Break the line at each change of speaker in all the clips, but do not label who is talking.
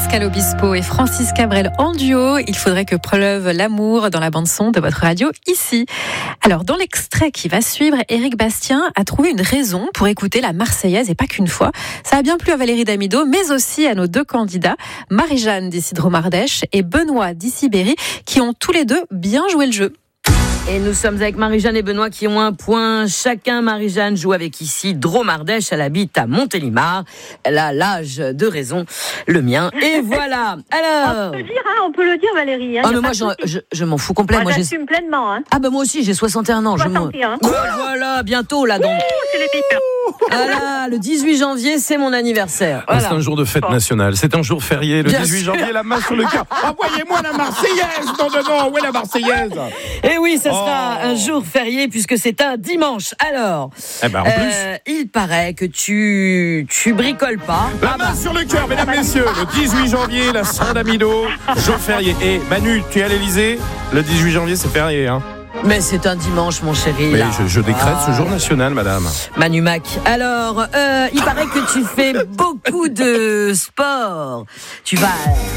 Pascal Obispo et Francis Cabrel en duo. Il faudrait que pleuve l'amour dans la bande-son de votre radio ici. Alors, dans l'extrait qui va suivre, Éric Bastien a trouvé une raison pour écouter la Marseillaise et pas qu'une fois. Ça a bien plu à Valérie Damido, mais aussi à nos deux candidats, Marie-Jeanne d'ici Dromardèche et Benoît d'ici Berry, qui ont tous les deux bien joué le jeu.
Et nous sommes avec Marie-Jeanne et Benoît qui ont un point chacun. Marie-Jeanne joue avec ici Dromardèche, elle habite à Montélimar. Elle a l'âge de raison, le mien. Et voilà. Alors.
On peut le dire, Valérie.
Mais moi, je m'en fous complètement.
Moi, j'assume pleinement. Hein.
Ah, moi aussi, j'ai 61 ans.
61.
Voilà, bientôt, là, donc.
C'est les meilleurs.
Voilà, le 18 janvier, c'est mon anniversaire. Voilà.
C'est un jour de fête nationale, c'est un jour férié. Le 18 janvier, la main sur le cœur. Envoyez-moi la Marseillaise. Non, où est la Marseillaise?
Et oui, ça sera un jour férié puisque c'est un dimanche. Alors,
en plus,
il paraît que tu bricoles pas.
La main sur le cœur, mesdames, messieurs. Le 18 janvier, la Saint-Damido, jour férié. Et Manu, tu es à l'Élysée. Le 18 janvier, c'est férié, hein?
Mais c'est un dimanche, mon chéri.
Mais je décrète ce jour national, madame.
Manu Mac. Alors, il paraît que tu fais beaucoup de sport. Tu vas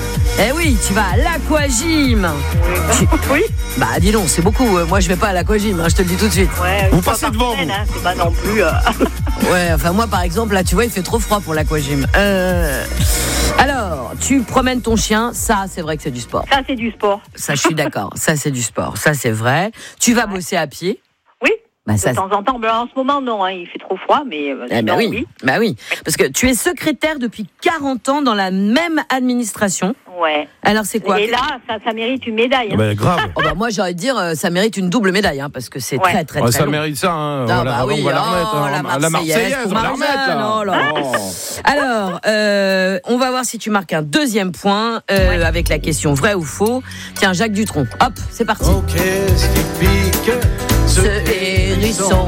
à l'aquagym.
Oui.
Bah, dis donc, c'est beaucoup. Moi, je vais pas à l'aquagym, je te le dis tout de suite.
Ouais,
vous passez devant, vous.
Hein, c'est pas non plus.
Ouais, enfin, moi, par exemple, là, tu vois, il fait trop froid pour l'aquagym. Alors, tu promènes ton chien, ça, c'est vrai que c'est du sport.
Ça, c'est du sport.
Ça, je suis d'accord. Ça, c'est du sport. Ça, c'est vrai. Tu vas bosser à pied.
Oui.
Bah,
de temps en temps. Ben, en ce moment, non. Il fait trop froid, mais sinon, oui.
Bah oui. Parce que tu es secrétaire depuis 40 ans dans la même administration.
Ouais.
Alors, c'est quoi?
Et là, ça mérite une médaille. Hein.
Grave.
Moi, j'aurais de dire, ça mérite une double médaille, parce que c'est très, très, très
ça
long.
mérite ça, hein.
On va la remettre.
La Marseillaise, on va la remettre, là.
Alors, on va voir si tu marques un deuxième point avec la question vrai ou faux. Tiens, Jacques Dutronc. Hop, c'est parti.
Oh, qu'est-ce qui pique
ce hérisson.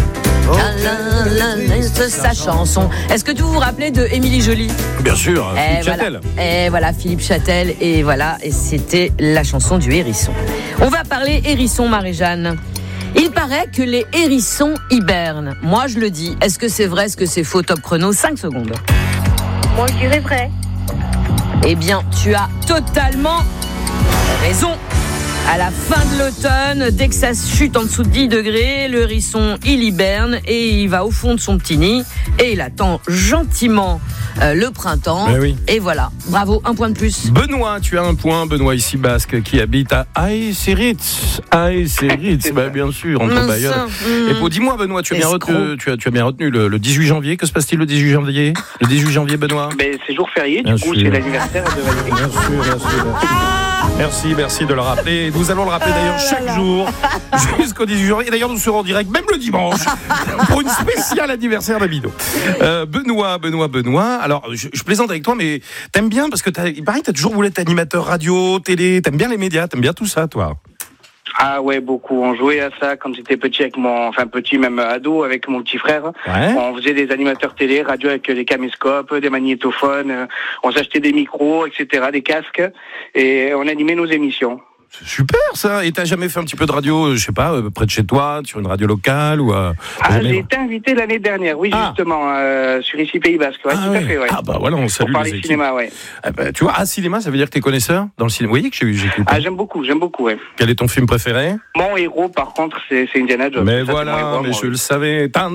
Sa chanson. Est-ce que tu vous rappelez de Émilie Joly?
Bien sûr, Philippe Châtel.
Et voilà, Philippe Châtel. Et voilà, et c'était la chanson du hérisson. On va parler hérisson, Marie-Jeanne. Il paraît que les hérissons hibernent. Moi, je le dis. Est-ce que c'est vrai? Est-ce que c'est faux? Top chrono, 5 secondes.
Moi, je dirais vrai.
Eh bien, tu as totalement raison. À la fin de l'automne, dès que ça chute en dessous de 10 degrés, le hérisson, il hiberne et il va au fond de son petit nid et il attend gentiment le printemps.
Oui.
Et voilà, bravo, un point de plus.
Benoît, tu as un point. Benoît ici basque qui habite à Aesseritz. Bien sûr, entre Bayonne. Et pour dis-moi, Benoît, tu as bien retenu le 18 janvier. Que se passe-t-il le 18 janvier? Le 18 janvier, Benoît?
C'est jour férié,
bien
du coup,
sûr.
c'est l'anniversaire de Valérie.
Bien sûr. Merci de le rappeler. Nous allons le rappeler d'ailleurs chaque jour jusqu'au 18 janvier. Et d'ailleurs, nous serons en direct même le dimanche pour une spéciale anniversaire d'Amido. Benoît. Alors, je plaisante avec toi, mais t'aimes bien parce que il paraît que t'as toujours voulu être animateur radio, télé. T'aimes bien les médias, t'aimes bien tout ça, toi?
Ah ouais, beaucoup. On jouait à ça quand j'étais petit petit, même ado, avec mon petit frère.
Ouais.
On faisait des animateurs télé, radio avec des caméscopes, des magnétophones. On s'achetait des micros, etc., des casques, et on animait nos émissions.
C'est super ça. Et t'as jamais fait un petit peu de radio, je sais pas, près de chez toi, sur une radio locale ou
j'ai été invité l'année dernière, oui, justement, sur ici Pays Basque. Ouais, tout à fait, ouais.
Ah bah voilà, on salue
pour parler
les équipes.
cinéma, ouais.
Tu vois, cinéma, ça veut dire que t'es connaisseur dans le cinéma. Vous voyez que j'ai écouté.
Ah, j'aime beaucoup, ouais.
Quel est ton film préféré?
Mon héros, par contre, c'est Indiana Jones.
Mais
ça,
voilà, mais je le savais. Ah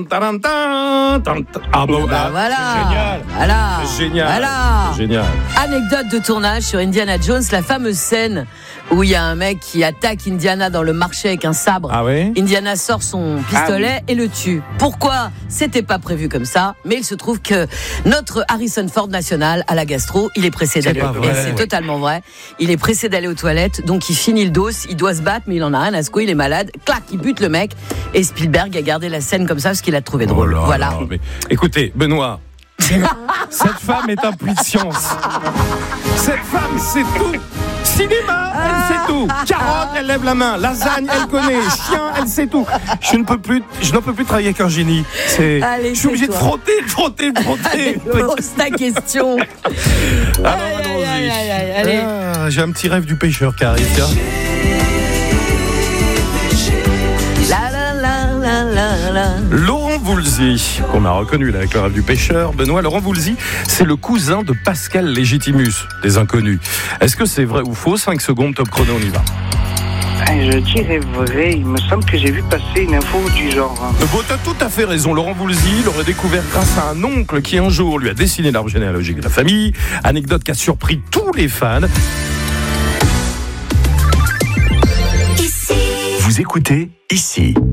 bon, voilà.
C'est génial.
Voilà.
C'est génial.
Voilà.
C'est génial.
Anecdote de tournage sur Indiana Jones, la fameuse scène où il y a un mec qui attaque Indiana dans le marché avec un sabre.
Ah ouais?
Indiana sort son pistolet et le tue. Pourquoi? C'était pas prévu comme ça, mais il se trouve que notre Harrison Ford national à la gastro, il est pressé d'aller aux toilettes. C'est totalement vrai. Il est pressé d'aller aux toilettes, donc il finit le dos, il doit se battre, mais il en a rien à secouer, il est malade. Clac, il bute le mec. Et Spielberg a gardé la scène comme ça parce qu'il a trouvé drôle. Voilà.
Mais, écoutez, Benoît, cette femme est un puits de science. Cette femme, c'est tout. Cinéma, elle sait tout. Carotte, elle lève la main. Lasagne, elle connaît. Chien, elle sait tout. Je n'en peux plus travailler avec un génie.
Allez,
je suis obligé de frotter.
Allez, pose ta question.
Alors, allons-y.
Allez.
J'ai un petit rêve du pêcheur qui arrive. Tiens.
La la la la la la.
Laurent Voulzy, qu'on a reconnu là, avec le rêve du pêcheur, Benoît. Laurent Voulzy, c'est le cousin de Pascal Légitimus, des Inconnus. Est-ce que c'est vrai ou faux? 5 secondes, top chrono, on y va.
Je dirais vrai, il me semble que j'ai vu passer une info du genre.
Bon, t'as tout à fait raison. Laurent Voulzy l'aurait découvert grâce à un oncle qui un jour lui a dessiné l'arbre généalogique de la famille. Anecdote qui a surpris tous les fans.
Vous écoutez ici.